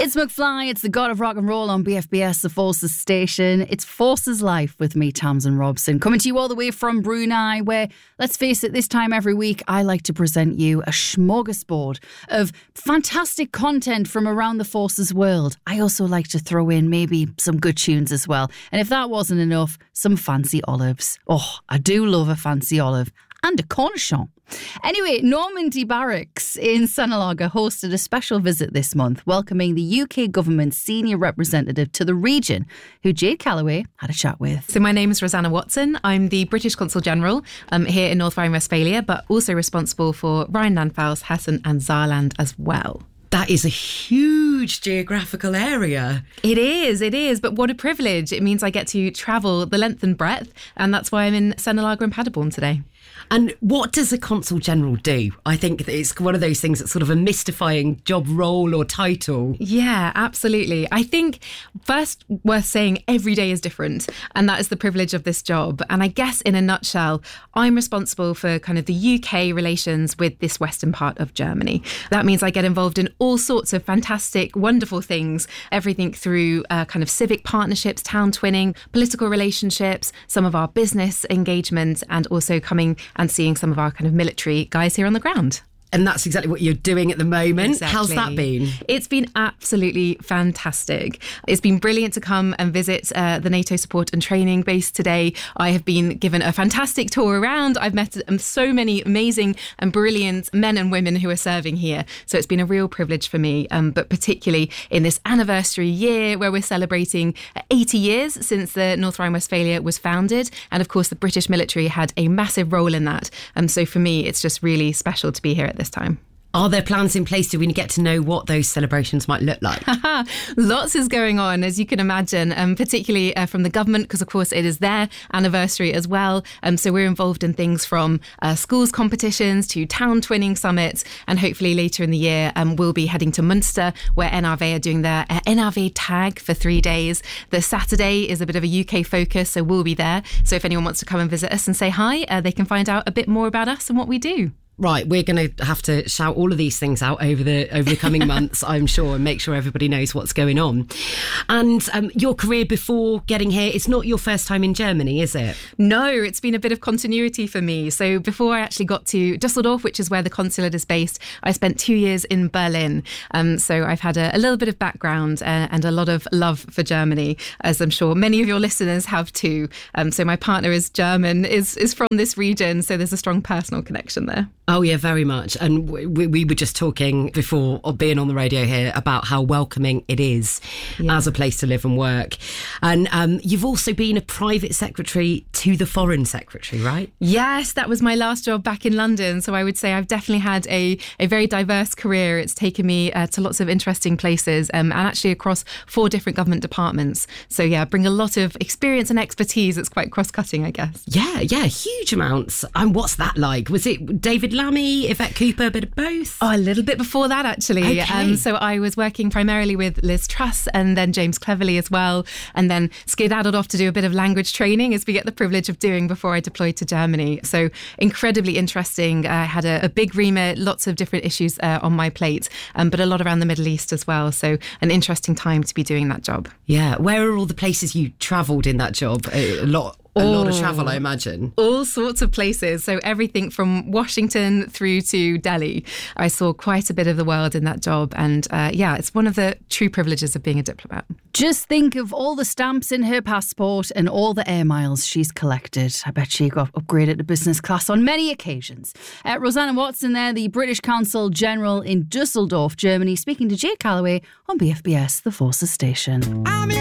It's McFly, it's the god of rock and roll on BFBS, the Forces station. It's Forces Life with me, Tamsin Robson, coming to you all the way from Brunei, where, let's face it, this time every week, I like to present you a smorgasbord of fantastic content from around the Forces world. I also like to throw in maybe some good tunes as well. And if that wasn't enough, some fancy olives. Oh, I do love a fancy olive. And a cornichon. Anyway, Normandy Barracks in Sanalaga hosted a special visit this month, welcoming the UK government's senior representative to the region, who Jade Calloway had a chat with. So my name is Rosanna Watson. I'm the British Consul General here in North Rhine-Westphalia, but also responsible for Rhineland-Pfalz, Hessen and Saarland as well. That is a huge geographical area. It is. But what a privilege. It means I get to travel the length and breadth. And that's why I'm in Sanalaga and Paderborn today. And what does a Consul General do? I think it's one of those things that's sort of a mystifying job role or title. Yeah, absolutely. I think first worth saying every day is different. And that is the privilege of this job. And I guess in a nutshell, I'm responsible for kind of the UK relations with this western part of Germany. That means I get involved in all sorts of fantastic, wonderful things, everything through kind of civic partnerships, town twinning, political relationships, some of our business engagement, and also coming and seeing some of our kind of military guys here on the ground. And that's exactly what you're doing at the moment. Exactly. How's that been? It's been absolutely fantastic. It's been brilliant to come and visit the NATO support and training base today. I have been given a fantastic tour around. I've met so many amazing and brilliant men and women who are serving here. So it's been a real privilege for me, but particularly in this anniversary year where we're celebrating 80 years since the North Rhine-Westphalia was founded. And of course, the British military had a massive role in that. So for me, it's just really special to be here at this time. Are there plans in place? Do we get to know what those celebrations might look like? Lots is going on, as you can imagine, particularly from the government, because, of course, it is their anniversary as well. So we're involved in things from schools competitions to town twinning summits. And hopefully later in the year, we'll be heading to Munster, where NRV are doing their NRV tag for 3 days. The Saturday is a bit of a UK focus, so we'll be there. So if anyone wants to come and visit us and say hi, they can find out a bit more about us and what we do. Right, we're going to have to shout all of these things out over the coming months, I'm sure, and make sure everybody knows what's going on. And your career before getting here, it's not your first time in Germany, is it? No, it's been a bit of continuity for me. So before I actually got to Düsseldorf, which is where the consulate is based, I spent 2 years in Berlin. So I've had a little bit of background and a lot of love for Germany, as I'm sure many of your listeners have too. So my partner is German, is from this region, so there's a strong personal connection there. Oh, yeah, very much. And we were just talking before being on the radio here about how welcoming it is as a place to live and work. And you've also been a private secretary to the Foreign Secretary, right? Yes, that was my last job back in London. So I would say I've definitely had a very diverse career. It's taken me to lots of interesting places and actually across 4 different government departments. So, yeah, bring a lot of experience and expertise. It's quite cross-cutting, I guess. Yeah, huge amounts. And what's that like? Was it David Lammy, Yvette Cooper, a bit of both? Oh, a little bit before that, actually. Okay. So I was working primarily with Liz Truss and then James Cleverly as well, and then skedaddled off to do a bit of language training, as we get the privilege of doing before I deployed to Germany. So incredibly interesting. I had a big remit, lots of different issues on my plate, but a lot around the Middle East as well. So an interesting time to be doing that job. Yeah. Where are all the places you travelled in that job? A lot of travel, I imagine. All sorts of places. So everything from Washington through to Delhi. I saw quite a bit of the world in that job. And it's one of the true privileges of being a diplomat. Just think of all the stamps in her passport and all the air miles she's collected. I bet she got upgraded to business class on many occasions. Rosanna Watson there, the British Consul General in Düsseldorf, Germany, speaking to Jade Calloway on BFBS, the Forces station.